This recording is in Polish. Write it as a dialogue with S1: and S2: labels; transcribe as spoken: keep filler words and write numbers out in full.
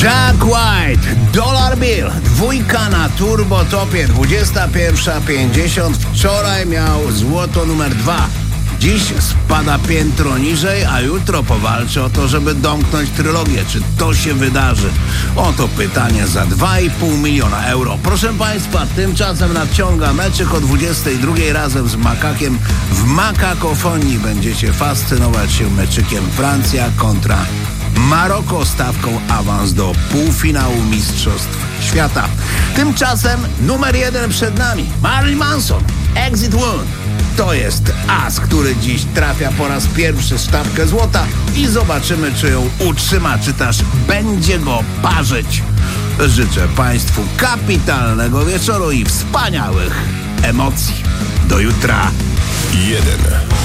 S1: Jack White, Dollar Bill, dwójka na turbotopie, dwudziesta pierwsza pięćdziesiąt. Wczoraj miał złoto numer dwa. Dziś spada piętro niżej, a jutro powalczy o to, żeby domknąć trylogię. Czy to się wydarzy? Oto pytanie za dwa i pół miliona euro. Proszę Państwa, tymczasem nadciąga meczyk o dwudziestej drugiej razem z Makakiem. W Makakofonii będziecie fascynować się meczykiem Francja kontra Maroko, stawką awans do półfinału Mistrzostw Świata. Tymczasem numer jeden przed nami. Marilyn Manson, Exit Wound. To jest as, który dziś trafia po raz pierwszy sztabkę złota i zobaczymy, czy ją utrzyma, czy też będzie go parzyć. Życzę Państwu kapitalnego wieczoru i wspaniałych emocji. Do jutra.
S2: Jeden.